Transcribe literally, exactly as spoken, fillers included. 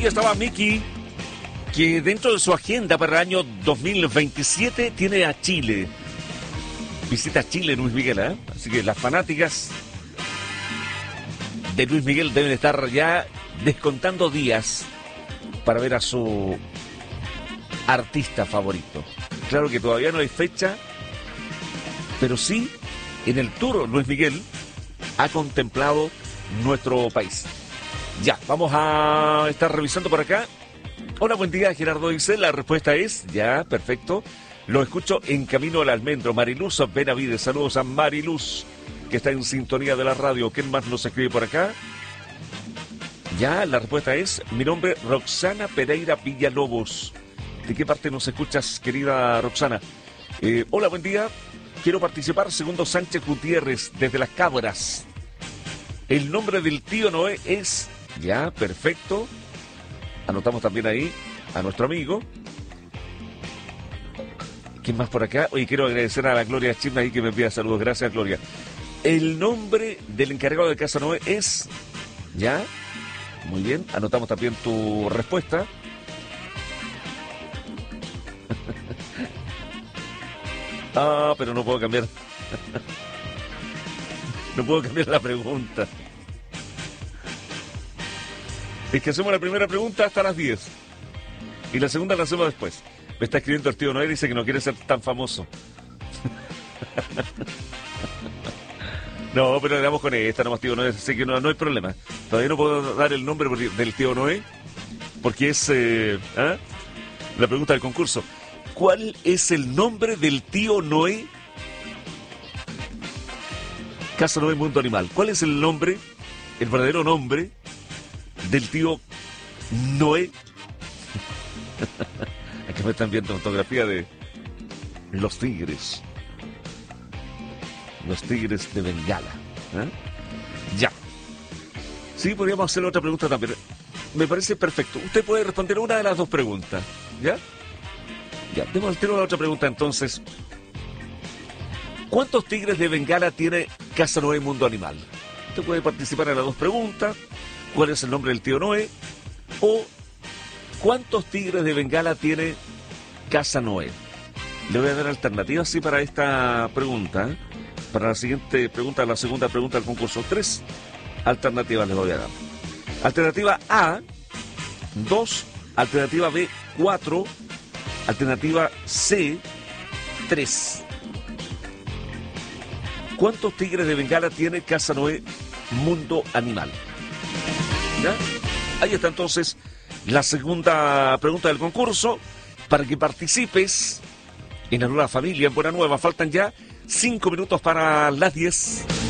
Ahí estaba Miki, que dentro de su agenda para el año dos mil veintisiete tiene a Chile. Visita Chile Luis Miguel, ¿eh? Así que las fanáticas de Luis Miguel deben estar ya descontando días para ver a su artista favorito. Claro que todavía no hay fecha, pero sí, en el tour Luis Miguel ha contemplado nuestro país. Ya, vamos a estar revisando por acá. Hola, buen día, Gerardo dice, la respuesta es, ya, perfecto. Lo escucho en Camino al Almendro. Mariluz Benavides, saludos a Mariluz, que está en sintonía de la radio. ¿Quién más nos escribe por acá? Ya, la respuesta es, mi nombre Roxana Pereira Villalobos. ¿De qué parte nos escuchas, querida Roxana? Eh, hola, buen día. Quiero participar, segundo Sánchez Gutiérrez, desde Las Cabras. El nombre del tío Noé es... Ya, perfecto. Anotamos también ahí a nuestro amigo. ¿Quién más por acá? Oye, quiero agradecer a la Gloria Chimna ahí que me envía saludos. Gracias, Gloria. El nombre del encargado de Casa Noé es... Ya, muy bien. Anotamos también tu respuesta. Ah, pero no puedo cambiar. No puedo cambiar la pregunta. Es que hacemos la primera pregunta hasta las diez. Y la segunda la hacemos después. Me está escribiendo el tío Noé, dice que no quiere ser tan famoso. No, pero le damos con esta nomás, tío Noé. Así que no, no hay problema. Todavía no puedo dar el nombre del tío Noé, porque es eh, ¿eh? la pregunta del concurso. ¿Cuál es el nombre del tío Noé? Casa Noé Mundo Animal. ¿Cuál es el nombre, el verdadero nombre del tío Noé? Aquí me están viendo fotografía de los tigres. Los tigres de Bengala. ¿Eh? Ya. Sí, podríamos hacer otra pregunta también. Me parece perfecto. Usted puede responder una de las dos preguntas. ¿Ya? Ya, demos al tiro a la otra pregunta entonces. ¿Cuántos tigres de Bengala tiene Casa Noé Mundo Animal? Usted puede participar en las dos preguntas. ¿Cuál es el nombre del tío Noé? O ¿cuántos tigres de Bengala tiene Casa Noé? Le voy a dar alternativas sí para esta pregunta. ¿eh? Para la siguiente pregunta, la segunda pregunta del concurso. Tres alternativas les voy a dar. Alternativa A, dos. Alternativa B, cuatro. Alternativa C, tres. ¿Cuántos tigres de Bengala tiene Casa Noé Mundo Animal? ¿Ya? Ahí está entonces la segunda pregunta del concurso. Para que participes en la nueva familia en Buena Nueva. Faltan ya cinco minutos para las diez.